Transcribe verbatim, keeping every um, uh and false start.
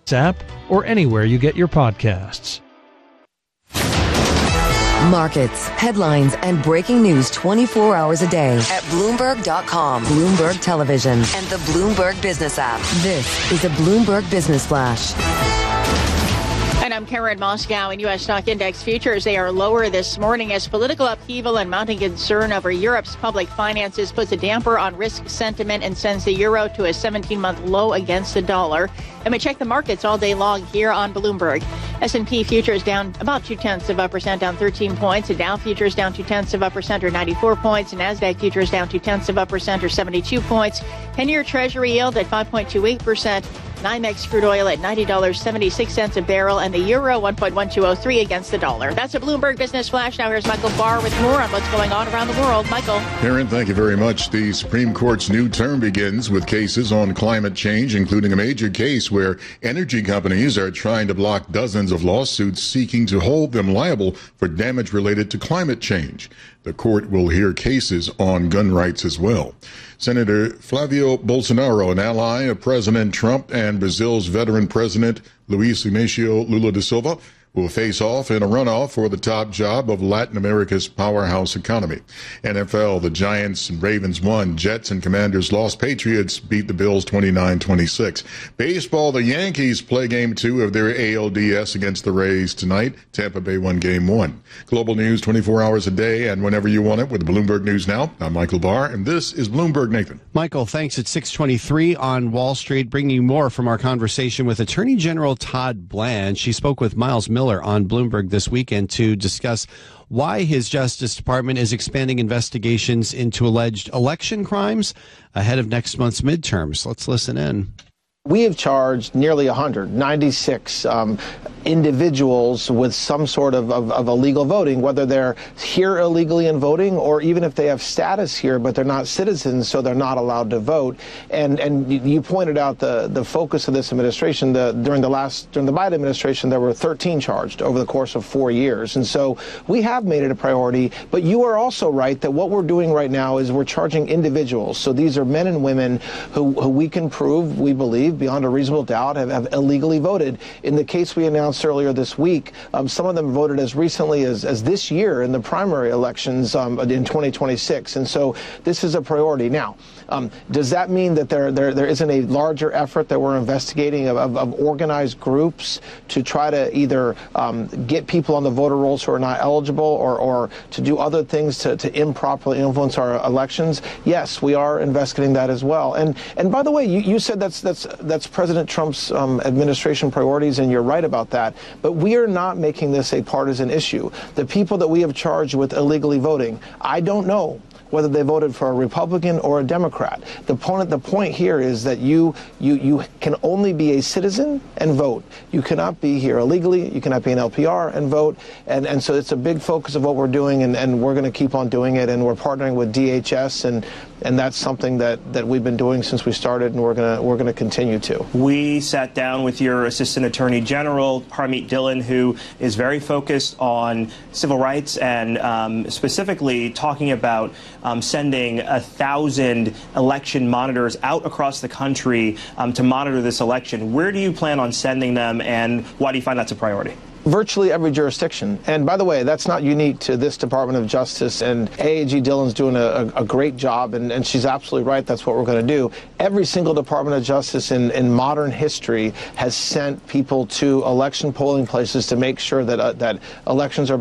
app or anywhere you get your podcasts. Markets, headlines, and breaking news twenty-four hours a day at Bloomberg dot com, Bloomberg Television, and the Bloomberg Business app. This is a Bloomberg Business Flash. And I'm Karen Moscow. In U S stock index futures, they are lower this morning as political upheaval and mounting concern over Europe's public finances puts a damper on risk sentiment and sends the euro to a seventeen-month low against the dollar. And we check the markets all day long here on Bloomberg. S and P futures down about two-tenths of a percent, down thirteen points. The Dow futures down two-tenths of a percent, or ninety-four points. And NASDAQ futures down two-tenths of a percent, or seventy-two points. ten-year Treasury yield at five point two eight percent. NYMEX crude oil at ninety dollars and seventy-six cents a barrel, and the euro one point one two oh three against the dollar. That's a Bloomberg Business Flash. Now here's Michael Barr with more on what's going on around the world. Michael. Karen, thank you very much. The Supreme Court's new term begins with cases on climate change, including a major case where energy companies are trying to block dozens of lawsuits seeking to hold them liable for damage related to climate change. The court will hear cases on gun rights as well. Senator Flavio Bolsonaro, an ally of President Trump, and Brazil's veteran president Luiz Inácio Lula da Silva, will face off in a runoff for the top job of Latin America's powerhouse economy. N F L, the Giants and Ravens won. Jets and Commanders lost. Patriots beat the Bills twenty-nine twenty-six. Baseball, the Yankees play game two of their A L D S against the Rays tonight. Tampa Bay won game one. Global news twenty-four hours a day and whenever you want it with Bloomberg News Now. I'm Michael Barr, and this is Bloomberg Nathan. Michael, thanks. At six twenty-three on Wall Street, bringing you more from our conversation with Attorney General Todd Bland. She spoke with Miles Miller on Bloomberg this weekend to discuss why his Justice Department is expanding investigations into alleged election crimes ahead of next month's midterms. Let's listen in. We have charged nearly one hundred ninety-six um, individuals with some sort of, of, of illegal voting, whether they're here illegally in voting or even if they have status here but they're not citizens, so they're not allowed to vote. And and you pointed out the, the focus of this administration. The, during the last during the Biden administration, there were thirteen charged over the course of four years. And so we have made it a priority. But you are also right that what we're doing right now is we're charging individuals. So these are men and women who, who we can prove, we believe, beyond a reasonable doubt, have, have illegally voted. In the case we announced earlier this week, um, some of them voted as recently as, as this year in the primary elections um, in twenty twenty-six. And so this is a priority. Now, um, does that mean that there, there there isn't a larger effort that we're investigating of, of, of organized groups to try to either um, get people on the voter rolls who are not eligible or, or to do other things to, to improperly influence our elections? Yes, we are investigating that as well. And and by the way, you, you said that's that's that's President Trump's um, administration priorities, and you're right about that. But we are not making this a partisan issue. The people that we have charged with illegally voting, I don't know whether they voted for a Republican or a Democrat. The point, the point here is that you, you, you can only be a citizen and vote. You cannot be here illegally. You cannot be an L P R and vote. And, and so it's a big focus of what we're doing, and, and we're going to keep on doing it. And we're partnering with D H S, and and that's something that, that we've been doing since we started, and we're going to we're going to continue to. We sat down with your Assistant Attorney General, Harmeet Dillon, who is very focused on civil rights and um, specifically talking about um, sending a thousand election monitors out across the country um, to monitor this election. Where do you plan on sending them, and why do you find that's a priority? Virtually every jurisdiction. And by the way, that's not unique to this Department of Justice, and A A G Dillon's doing a, a great job, and, and she's absolutely right. That's what we're going to do. Every single Department of Justice in, in modern history has sent people to election polling places to make sure that uh, that elections are